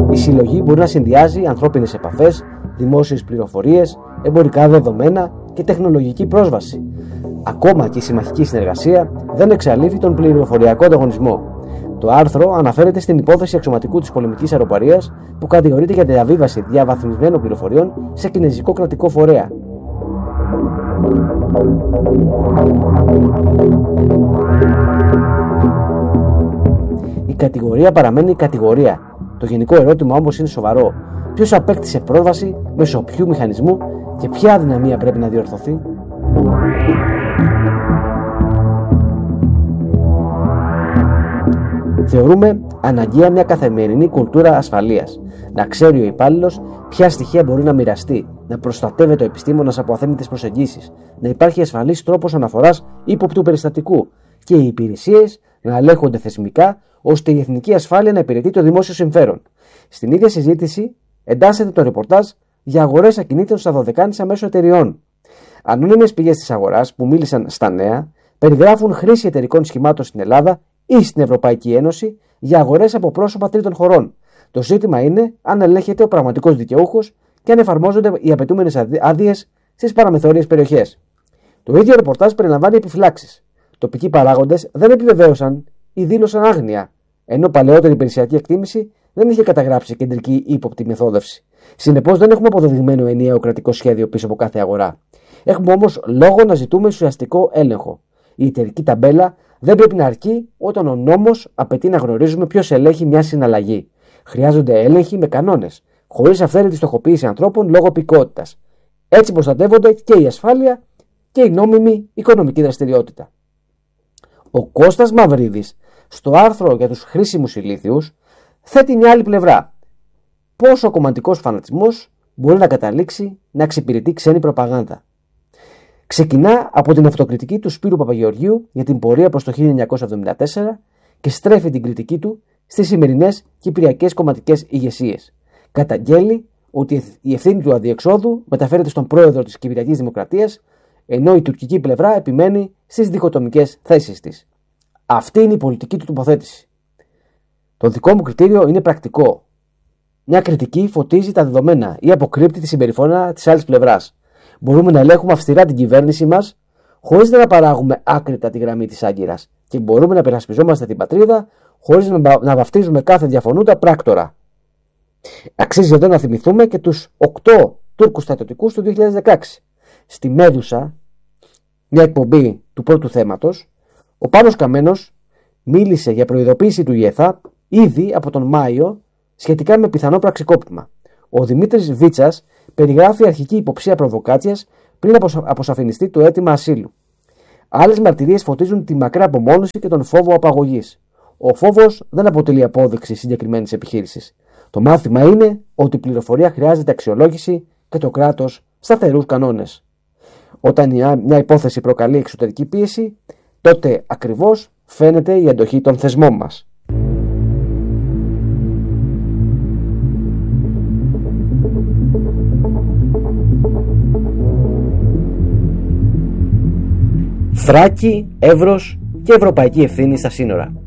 Η συλλογή μπορεί να συνδυάζει ανθρώπινες επαφές, δημόσιες πληροφορίες, εμπορικά δεδομένα και τεχνολογική πρόσβαση. Ακόμα και η συμμαχική συνεργασία δεν εξαλείφει τον πληροφοριακό ανταγωνισμό. Το άρθρο αναφέρεται στην υπόθεση αξιωματικού της πολεμικής αεροπορίας που κατηγορείται για τη διαβίβαση διαβαθμισμένων πληροφοριών σε κινεζικό κρατικό φορέα. Η κατηγορία παραμένει κατηγορία. Το γενικό ερώτημα όμως είναι σοβαρό. Ποιος απέκτησε πρόσβαση, μέσω ποιου μηχανισμού και ποια αδυναμία πρέπει να διορθωθεί? Θεωρούμε αναγκαία μια καθημερινή κουλτούρα ασφαλείας. Να ξέρει ο υπάλληλος ποια στοιχεία μπορεί να μοιραστεί, να προστατεύεται ο επιστήμονας από αθέμητες προσεγγίσεις, να υπάρχει ασφαλής τρόπος αναφοράς ύποπτου περιστατικού και οι υπηρεσίες να ελέγχονται θεσμικά ώστε η εθνική ασφάλεια να υπηρετεί το δημόσιο συμφέρον. Στην ίδια συζήτηση εντάσσεται το ρεπορτάζ για αγορές ακινήτων στα δωδεκάνησα μέσω εταιριών. Ανώνυμες πηγές της αγοράς που μίλησαν στα Νέα περιγράφουν χρήση εταιρικών σχημάτων στην Ελλάδα ή στην Ευρωπαϊκή Ένωση για αγορές από πρόσωπα τρίτων χωρών. Το ζήτημα είναι αν ελέγχεται ο πραγματικός δικαιούχος και αν εφαρμόζονται οι απαιτούμενες άδειες στις παραμεθόριες περιοχές. Το ίδιο ρεπορτάζ περιλαμβάνει επιφυλάξεις. Τοπικοί παράγοντες δεν επιβεβαίωσαν ή δήλωσαν άγνοια, ενώ παλαιότερη υπηρεσιακή εκτίμηση δεν είχε καταγράψει κεντρική ύποπτη μεθόδευση. Συνεπώς, δεν έχουμε αποδεδειγμένο ενιαίο κρατικό σχέδιο πίσω από κάθε αγορά. Έχουμε όμως λόγο να ζητούμε ουσιαστικό έλεγχο. Η εταιρική ταμπέλα δεν πρέπει να αρκεί όταν ο νόμος απαιτεί να γνωρίζουμε ποιος ελέγχει μια συναλλαγή. Χρειάζονται έλεγχοι με κανόνες, χωρίς αυθαίρετη στοχοποίηση ανθρώπων λόγω υπηκότητας. Έτσι προστατεύονται και η ασφάλεια και η νόμιμη οικονομική δραστηριότητα. Ο Κώστας Μαυρίδης, στο άρθρο για τους χρήσιμους ηλίθιους, θέτει μια άλλη πλευρά. Πώς ο κομματικός φανατισμός μπορεί να καταλήξει να εξυπηρετεί ξένη προπαγάνδα. Ξεκινά από την αυτοκριτική του Σπύρου Παπαγεωργίου για την πορεία προς το 1974 και στρέφει την κριτική του στις σημερινές κυπριακές κομματικές ηγεσίες. Καταγγέλει ότι η ευθύνη του αδιεξόδου μεταφέρεται στον πρόεδρο της Κυπριακής Δημοκρατίας, ενώ η τουρκική πλευρά επιμένει στις διχοτομικές θέσεις της. Αυτή είναι η πολιτική του τοποθέτηση. Το δικό μου κριτήριο είναι πρακτικό. Μια κριτική φωτίζει τα δεδομένα ή αποκρύπτει τη συμπεριφορά της άλλης πλευράς. Μπορούμε να ελέγχουμε αυστηρά την κυβέρνησή μας χωρίς να παράγουμε άκρητα τη γραμμή της άγκυρας και μπορούμε να περασπιζόμαστε την πατρίδα χωρίς να βαφτίζουμε κάθε διαφωνούντα πράκτορα. Αξίζει εδώ να θυμηθούμε και τους 8 Τούρκους στρατιωτικούς του 2016. Στη Μέδουσα, μια εκπομπή του πρώτου θέματος, ο Πάνος Καμένος μίλησε για προειδοποίηση του ΙΕΘΑΠ ήδη από τον Μάιο σχετικά με πιθανό πραξικόπημα. Ο Δημήτρης Βίτσας περιγράφει αρχική υποψία προβοκάτσιας πριν αποσαφινιστεί το αίτημα ασύλου. Άλλες μαρτυρίες φωτίζουν τη μακρά απομόνωση και τον φόβο απαγωγής. Ο φόβος δεν αποτελεί απόδειξη συγκεκριμένης επιχείρησης. Το μάθημα είναι ότι η πληροφορία χρειάζεται αξιολόγηση και το κράτος σταθερούς κανόνες. Όταν μια υπόθεση προκαλεί εξωτερική πίεση, τότε ακριβώς φαίνεται η αντοχή των θεσμών μας. Θράκη, Εύρος και ευρωπαϊκή ευθύνη στα σύνορα.